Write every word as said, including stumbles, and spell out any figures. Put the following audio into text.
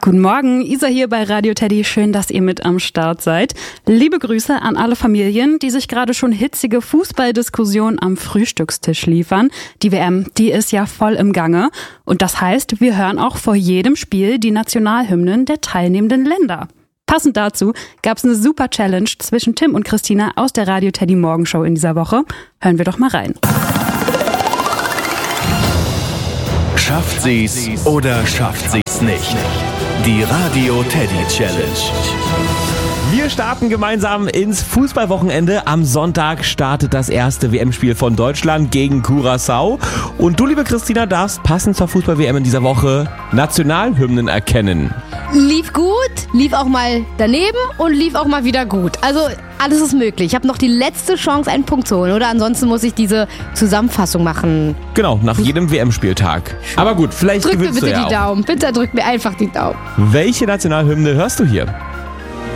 Guten Morgen, Isa hier bei Radio Teddy. Schön, dass ihr mit am Start seid. Liebe Grüße an alle Familien, die sich gerade schon hitzige Fußballdiskussionen am Frühstückstisch liefern. Die W M, die ist ja voll im Gange. Und das heißt, wir hören auch vor jedem Spiel die Nationalhymnen der teilnehmenden Länder. Passend dazu gab es eine super Challenge zwischen Tim und Christina aus der Radio Teddy Morgenshow in dieser Woche. Hören wir doch mal rein. Schafft sie's oder schafft sie's nicht? Die Radio Teddy Challenge. Wir starten gemeinsam ins Fußballwochenende. Am Sonntag startet das erste W M-Spiel von Deutschland gegen Curaçao. Und du, liebe Christina, darfst passend zur Fußball-W M in dieser Woche Nationalhymnen erkennen. Lief gut, lief auch mal daneben und lief auch mal wieder gut. Also alles ist möglich. Ich habe noch die letzte Chance, einen Punkt zu holen, oder? Ansonsten muss ich diese Zusammenfassung machen. Genau, nach jedem W M-Spieltag. Aber gut, vielleicht Drück mir gewinnst bitte du ja die auch. Daumen. Bitte drück mir einfach die Daumen. Welche Nationalhymne hörst du hier?